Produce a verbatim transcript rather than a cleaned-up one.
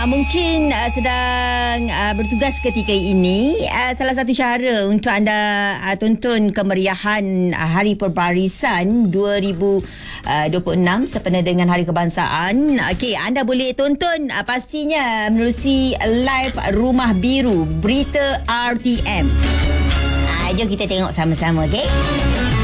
Mungkin uh, sedang uh, bertugas ketika ini, uh, salah satu cara untuk anda uh, tonton kemeriahan uh, Hari Perbarisan dua ribu dua puluh enam sempena dengan Hari Kebangsaan. Okey, anda boleh tonton uh, pastinya menerusi live Rumah Biru Berita R T M. Uh, jom kita tengok sama-sama, okey?